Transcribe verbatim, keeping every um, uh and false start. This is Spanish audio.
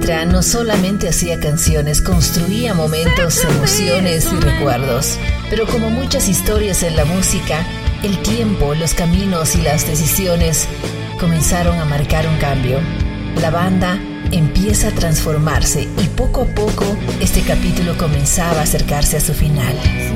Mitra no solamente hacía canciones, construía momentos, emociones y recuerdos. Pero como muchas historias en la música, el tiempo, los caminos y las decisiones comenzaron a marcar un cambio. La banda empieza a transformarse y poco a poco este capítulo comenzaba a acercarse a su final.